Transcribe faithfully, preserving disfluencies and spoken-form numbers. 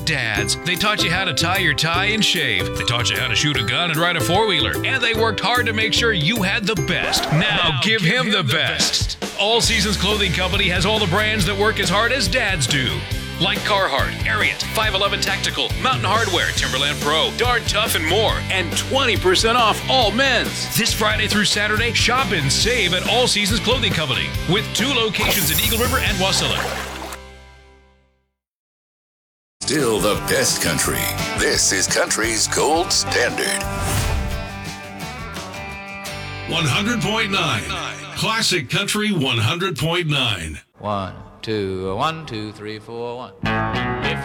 dads. They taught you how to tie your tie and shave. They taught you how to shoot a gun and ride a four-wheeler. And they worked hard to make sure you had the best. Now, now give, give him, him the, the best. best. All Seasons Clothing Company has all the brands that work as hard as dads do. Like Carhartt, Ariat, five eleven Tactical, Mountain Hardwear, Timberland Pro, Darn Tough, and more. And twenty percent off all men's. This Friday through Saturday, shop and save at All Seasons Clothing Company with two locations in Eagle River and Wasilla. Still the best country. This is country's gold standard. one hundred point nine. Classic Country one hundred point nine. One, two, one, two, three, four, one. If